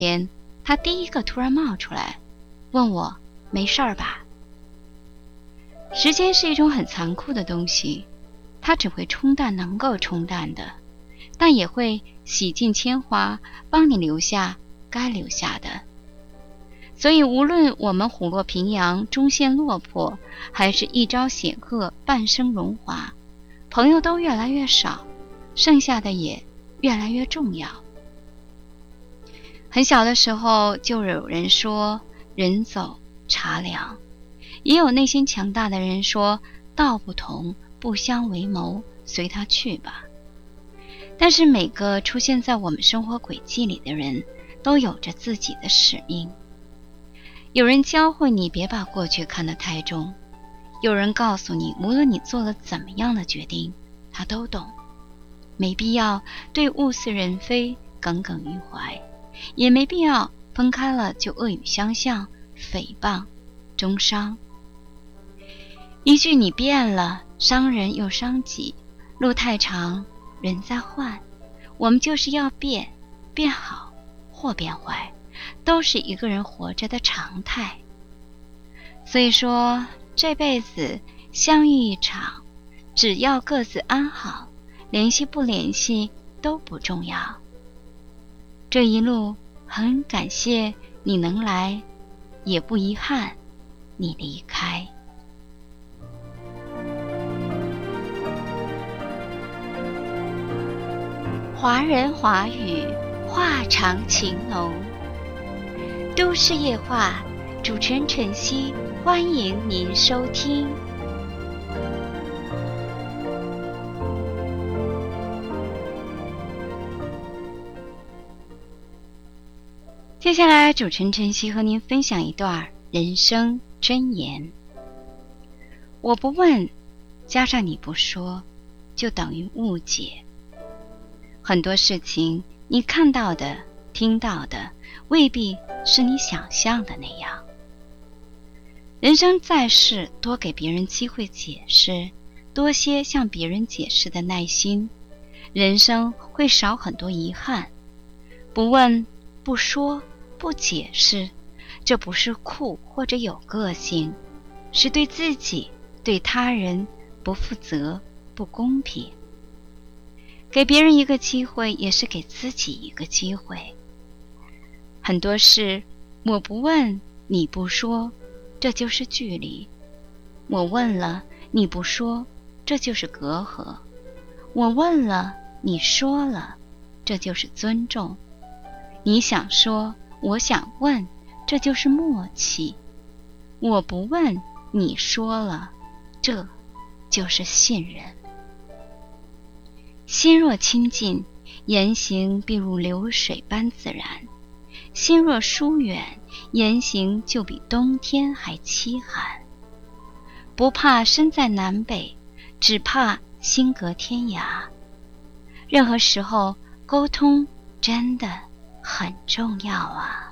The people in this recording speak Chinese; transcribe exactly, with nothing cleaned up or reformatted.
天，他第一个突然冒出来，问我没事儿吧？时间是一种很残酷的东西，它只会冲淡能够冲淡的，但也会洗尽铅华，帮你留下该留下的。所以无论我们虎落平阳，终陷落魄，还是一朝显赫，半生荣华，朋友都越来越少，剩下的也越来越重要。很小的时候就有人说人走茶凉，也有内心强大的人说道不同不相为谋，随他去吧。但是每个出现在我们生活轨迹里的人都有着自己的使命。有人教会你别把过去看得太重，有人告诉你无论你做了怎么样的决定，他都懂，没必要对物是人非耿耿于怀，也没必要分开了就恶语相向，诽谤中伤。一句你变了，伤人又伤己，路太长人在换，我们就是要变，变好或变坏，都是一个人活着的常态。所以说这辈子相遇一场，只要各自安好，联系不联系都不重要。这一路很感谢你能来，也不遗憾你离开。华人华语，话长情浓。都市夜话，主持人晨曦，欢迎您收听。接下来主持人晨曦和您分享一段人生箴言。我不问，加上你不说，就等于误解。很多事情你看到的听到的未必是你想象的那样。人生在世，多给别人机会解释，多些向别人解释的耐心，人生会少很多遗憾。不问不说不解释，这不是酷或者有个性，是对自己对他人不负责不公平。给别人一个机会，也是给自己一个机会。很多事我不问你不说，这就是距离；我问了你不说，这就是隔阂；我问了你说了，这就是尊重。你想说，我想问，这就是默契；我不问你说了，这就是信任。心若亲近，言行必如流水般自然；心若疏远，言行就比冬天还凄寒。不怕身在南北，只怕心隔天涯。任何时候，沟通真的很重要啊。